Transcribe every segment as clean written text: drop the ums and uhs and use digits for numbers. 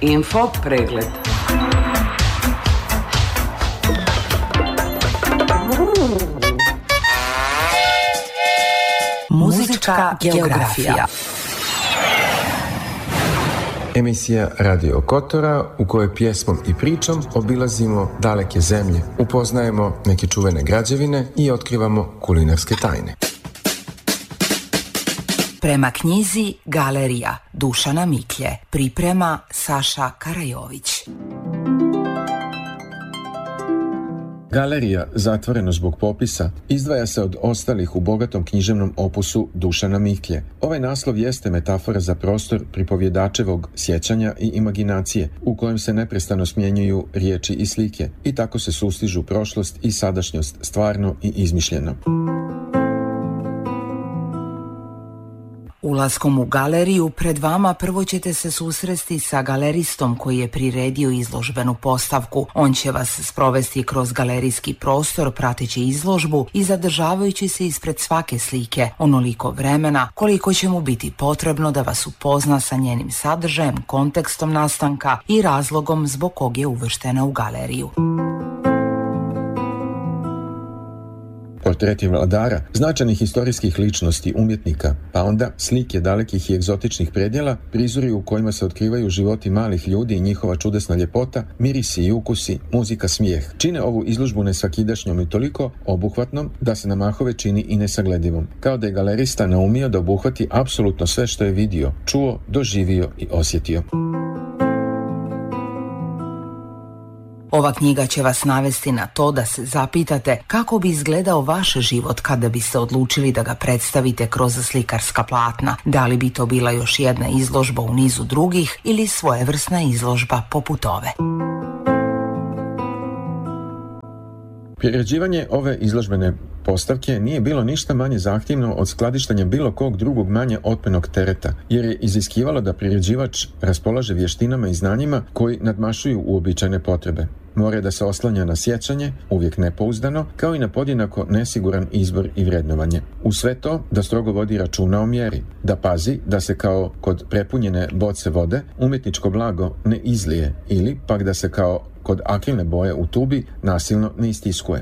Info pregled. Muzička geografija. Emisija Radio Kotora u kojoj pjesmom i pričom obilazimo daleke zemlje, upoznajemo neke čuvene građevine i otkrivamo kulinarske tajne. Prema knjizi Galerija Dušana Miklje priprema Saša Karajović. Galerija, zatvoreno zbog popisa, izdvaja se od ostalih u bogatom književnom opusu Dušana Miklje. Ovaj naslov jeste metafora za prostor pripovjedačevog sjećanja i imaginacije, u kojem se neprestano smjenjuju riječi i slike, i tako se sustižu prošlost i sadašnjost, stvarno i izmišljeno. Ulaskom u galeriju pred vama prvo ćete se susresti sa galeristom koji je priredio izložbenu postavku. On će vas sprovesti kroz galerijski prostor prateći izložbu i zadržavajući se ispred svake slike onoliko vremena koliko će mu biti potrebno da vas upozna sa njenim sadržajem, kontekstom nastanka i razlogom zbog kog je uvrštena u galeriju. Portreti vladara, značajnih historijskih ličnosti, umjetnika, pa onda slike dalekih i egzotičnih predjela, prizori u kojima se otkrivaju životi malih ljudi i njihova čudesna ljepota, mirisi i ukusi, muzika, smijeh, čine ovu izložbu nesvakidašnjom i toliko obuhvatnom da se na mahove čini i nesagledivom. Kao da je galerista naumio da obuhvati apsolutno sve što je vidio, čuo, doživio i osjetio. Ova knjiga će vas navesti na to da se zapitate kako bi izgledao vaš život kada biste odlučili da ga predstavite kroz slikarska platna. Da li bi to bila još jedna izložba u nizu drugih ili svojevrsna izložba poput ove. Priređivanje ove izložbene postavke nije bilo ništa manje zahtjevno od skladištanja bilo kog drugog manje otmenog tereta, jer je iziskivalo da priređivač raspolaže vještinama i znanjima koji nadmašuju uobičajene potrebe. Mora da se oslanja na sjećanje, uvijek nepouzdano, kao i na podjednako nesiguran izbor i vrednovanje. U sve to da strogo vodi računa o mjeri, da pazi da se kao kod prepunjene boce vode umjetničko blago ne izlije ili pak da se kao kod akrilne boje u tubi nasilno ne istiskuje.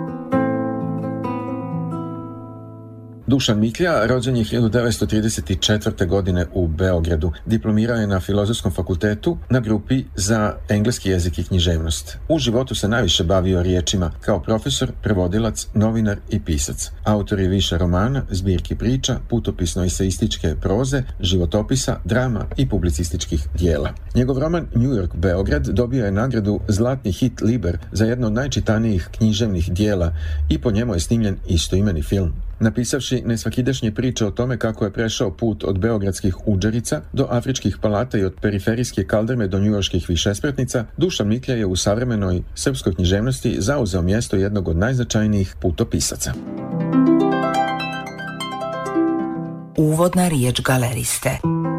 Dušan Miklja rođen je 1934. godine u Beogradu. Diplomirao je na Filozofskom fakultetu na grupi za engleski jezik i književnost. U životu se najviše bavio riječima kao profesor, prevodilac, novinar i pisac. Autor je više romana, zbirki priča, putopisno-eseističke proze, životopisa, drama i publicističkih dijela. Njegov roman New York Beograd dobio je nagradu Zlatni hit Liber za jedno od najčitanijih književnih dijela i po njemu je snimljen istoimeni film. Napisavši nesvakidašnje priče o tome kako je prešao put od beogradskih udžerica do afričkih palata i od periferijske kaldrme do njujorških višespratnica, Dušan Miklja je u savremenoj srpskoj književnosti zauzeo mjesto jednog od najznačajnijih putopisaca. Uvodna riječ galeriste.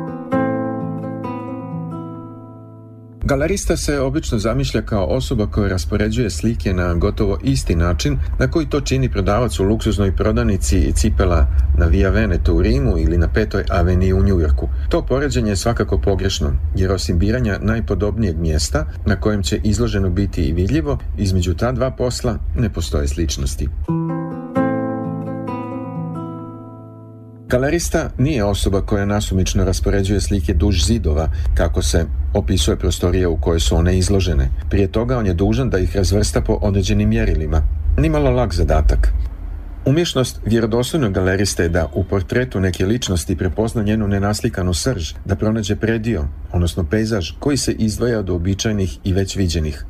Galerista se obično zamišlja kao osoba koja raspoređuje slike na gotovo isti način na koji to čini prodavac u luksuznoj prodavnici cipela na Via Veneto u Rimu ili na 5. aveniji u Njujorku. To poređenje je svakako pogrešno, jer osim biranja najpodobnijeg mjesta na kojem će izloženo biti i vidljivo, između ta dva posla ne postoje sličnosti. Galerista nije osoba koja nasumično raspoređuje slike duž zidova, kako se opisuje prostorija u kojoj su one izložene. Prije toga on je dužan da ih razvrsta po određenim mjerilima. Nimalo lak zadatak. Umješnost vjerodostojnog galeriste je da u portretu neke ličnosti prepozna njenu nenaslikanu srž, da pronađe predio, odnosno pejzaž, koji se izdvaja od uobičajenih i već viđenih.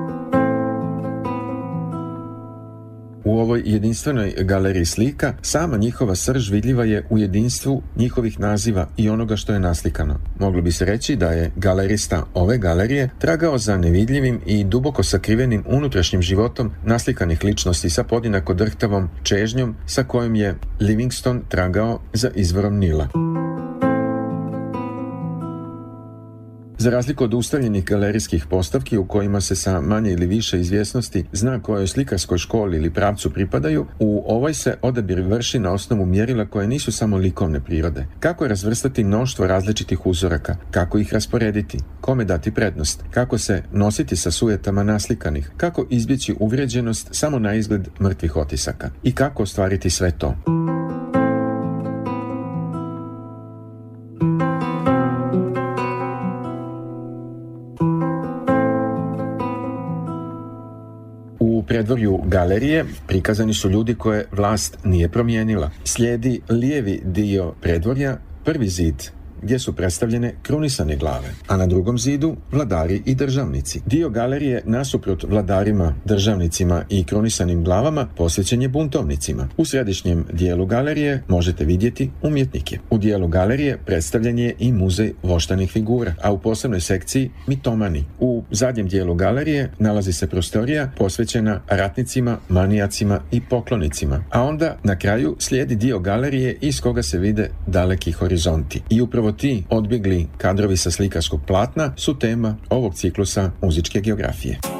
U ovoj jedinstvenoj galeriji slika sama njihova srž vidljiva je u jedinstvu njihovih naziva i onoga što je naslikano. Moglo bi se reći da je galerista ove galerije tragao za nevidljivim i duboko sakrivenim unutrašnjim životom naslikanih ličnosti sa podjednako drhtavom čežnjom sa kojom je Livingstone tragao za izvorom Nila. Za razliku od ustaljenih galerijskih postavki u kojima se sa manje ili više izvjesnosti zna kojoj slikarskoj školi ili pravcu pripadaju, u ovoj se odabir vrši na osnovu mjerila koje nisu samo likovne prirode. Kako razvrstati mnoštvo različitih uzoraka, kako ih rasporediti, kome dati prednost, kako se nositi sa sujetama naslikanih, kako izbjeći uvrijeđenost samo na izgled mrtvih otisaka i kako ostvariti sve to. U predvorju galerije prikazani su ljudi koje vlast nije promijenila. Slijedi lijevi dio predvorja, prvi zid, gdje su predstavljene krunisane glave, a na drugom zidu vladari i državnici. Dio galerije nasuprot vladarima, državnicima i krunisanim glavama posvećen je buntovnicima. U središnjem dijelu galerije možete vidjeti umjetnike. U dijelu galerije predstavljen je i muzej voštanih figura, a u posebnoj sekciji mitomani. U zadnjem dijelu galerije nalazi se prostorija posvećena ratnicima, manijacima i poklonicima, a onda na kraju slijedi dio galerije iz koga se vide daleki horizonti. I upravo ti odbjegli kadrovi sa slikarskog platna su tema ovog ciklusa muzičke geografije.